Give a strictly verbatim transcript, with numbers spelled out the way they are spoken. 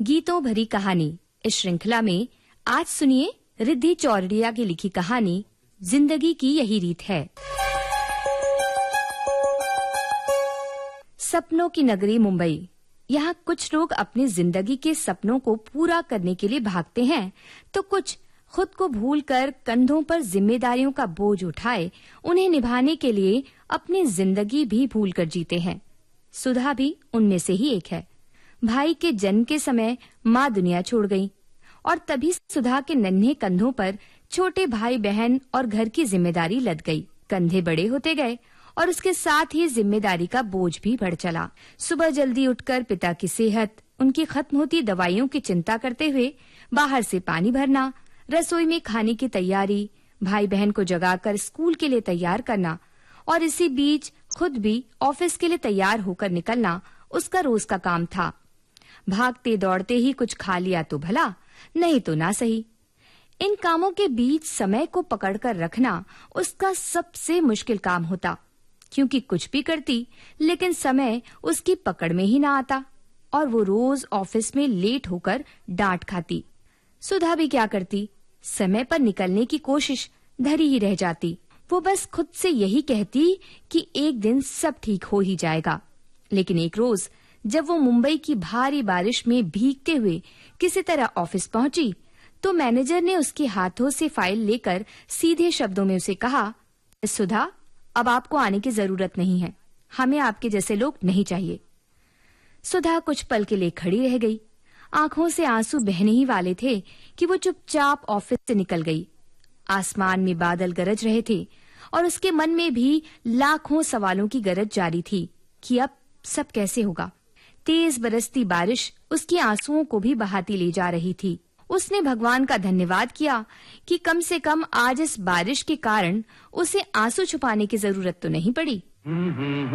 गीतों भरी कहानी इस श्रृंखला में आज सुनिए रिद्धि चौरड़िया की लिखी कहानी जिंदगी की यही रीत है। सपनों की नगरी मुंबई। यहाँ कुछ लोग अपनी जिंदगी के सपनों को पूरा करने के लिए भागते हैं, तो कुछ खुद को भूलकर कंधों पर जिम्मेदारियों का बोझ उठाए उन्हें निभाने के लिए अपनी जिंदगी भी भूलकर जीते हैं। सुधा भी उनमें से ही एक है। भाई के जन्म के समय माँ दुनिया छोड़ गई और तभी सुधा के नन्हे कंधों पर छोटे भाई बहन और घर की जिम्मेदारी लद गई। कंधे बड़े होते गए और उसके साथ ही जिम्मेदारी का बोझ भी बढ़ चला। सुबह जल्दी उठकर पिता की सेहत, उनकी खत्म होती दवाइयों की चिंता करते हुए बाहर से पानी भरना, रसोई में खाने की तैयारी, भाई बहन को जगाकर स्कूल के लिए तैयार करना और इसी बीच खुद भी ऑफिस के लिए तैयार होकर निकलना उसका रोज का काम था। भागते दौड़ते ही कुछ खा लिया तो भला, नहीं तो ना सही। इन कामों के बीच समय को पकड़कर रखना उसका सबसे मुश्किल काम होता, क्योंकि कुछ भी करती लेकिन समय उसकी पकड़ में ही ना आता और वो रोज ऑफिस में लेट होकर डांट खाती। सुधा भी क्या करती, समय पर निकलने की कोशिश धरी ही रह जाती। वो बस खुद से यही कहती कि एक दिन सब ठीक हो ही जाएगा। लेकिन एक रोज जब वो मुंबई की भारी बारिश में भीगते हुए किसी तरह ऑफिस पहुंची, तो मैनेजर ने उसके हाथों से फाइल लेकर सीधे शब्दों में उसे कहा, सुधा, अब आपको आने की जरूरत नहीं है, हमें आपके जैसे लोग नहीं चाहिए। सुधा कुछ पल के लिए खड़ी रह गई। आंखों से आंसू बहने ही वाले थे कि वो चुपचाप ऑफिस से निकल गई। आसमान में बादल गरज रहे थे और उसके मन में भी लाखों सवालों की गरज जारी थी कि अब सब कैसे होगा। तेज बरसती बारिश उसके आंसुओं को भी बहाती ले जा रही थी। उसने भगवान का धन्यवाद किया कि कम से कम आज इस बारिश के कारण उसे आंसू छुपाने की जरूरत तो नहीं पड़ी।